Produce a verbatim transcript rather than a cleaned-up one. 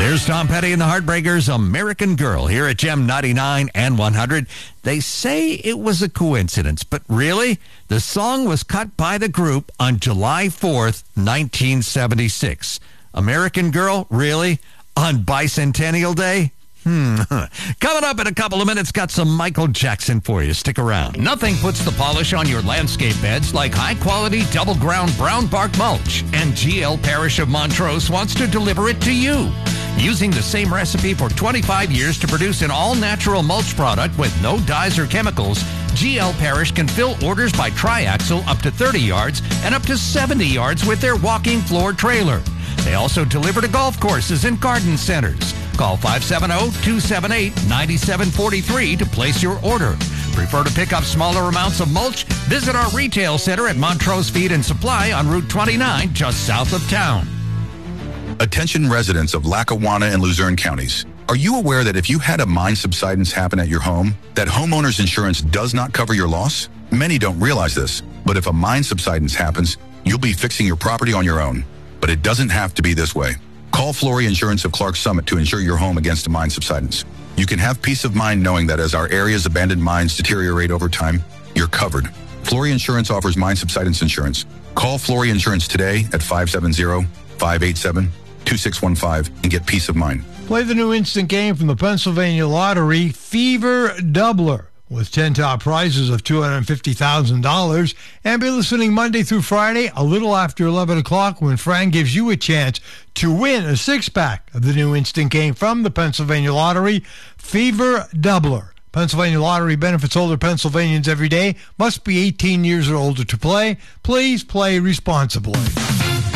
There's Tom Petty and the Heartbreakers, American Girl, here at Gem ninety-nine and one hundred. They say it was a coincidence, but really, the song was cut by the group on July fourth, nineteen seventy-six. American Girl, really? On Bicentennial Day? Hmm. Coming up in a couple of minutes, got some Michael Jackson for you. Stick around. Nothing puts the polish on your landscape beds like high-quality double-ground brown bark mulch. And G L Parish of Montrose wants to deliver it to you. Using the same recipe for twenty-five years to produce an all-natural mulch product with no dyes or chemicals, G L Parish can fill orders by triaxle up to thirty yards and up to seventy yards with their walking floor trailer. They also deliver to golf courses and garden centers. Call five seven zero, two seven eight, nine seven four three to place your order. Prefer to pick up smaller amounts of mulch? Visit our retail center at Montrose Feed and Supply on Route twenty-nine, just south of town. Attention residents of Lackawanna and Luzerne counties. Are you aware that if you had a mine subsidence happen at your home, that homeowner's insurance does not cover your loss? Many don't realize this, but if a mine subsidence happens, you'll be fixing your property on your own. But it doesn't have to be this way. Call Flory Insurance of Clark Summit to insure your home against a mine subsidence. You can have peace of mind knowing that as our area's abandoned mines deteriorate over time, you're covered. Flory Insurance offers mine subsidence insurance. Call Flory Insurance today at five seven zero, five eight seven, two six one five and get peace of mind. Play the new instant game from the Pennsylvania Lottery, Fever Doubler, with ten top prizes of two hundred fifty thousand dollars. And be listening Monday through Friday, a little after eleven o'clock, when Fran gives you a chance to win a six-pack of the new instant game from the Pennsylvania Lottery, Fever Doubler. Pennsylvania Lottery benefits older Pennsylvanians every day. Must be eighteen years or older to play. Please play responsibly.